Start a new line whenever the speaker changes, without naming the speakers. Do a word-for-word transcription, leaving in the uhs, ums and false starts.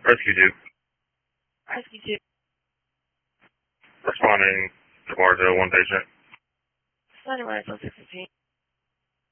Rescue two.
Rescue two.
Responding to Barzo, one patient.
Sunrise on six fifteen.